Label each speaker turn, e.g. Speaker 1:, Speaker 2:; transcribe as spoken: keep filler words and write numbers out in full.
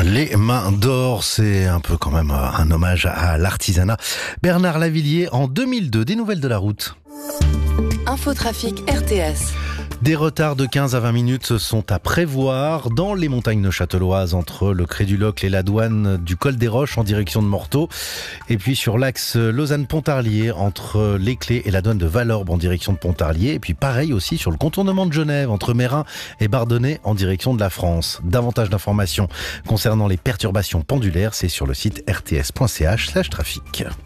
Speaker 1: Les mains d'or, c'est un peu quand même un hommage à l'artisanat. Bernard Lavillier, en deux mille deux, des nouvelles de la route.
Speaker 2: Infotrafic R T S.
Speaker 1: Des retards de quinze à vingt minutes sont à prévoir dans les montagnes neuchâteloises entre le Cré du Locle et la douane du Col des Roches en direction de Morteau. Et puis sur l'axe Lausanne-Pontarlier entre les Clés et la douane de Valorbe en direction de Pontarlier. Et puis pareil aussi sur le contournement de Genève entre Mérin et Bardonnay en direction de la France. Davantage d'informations concernant les perturbations pendulaires, c'est sur le site r t s point c h slash trafic.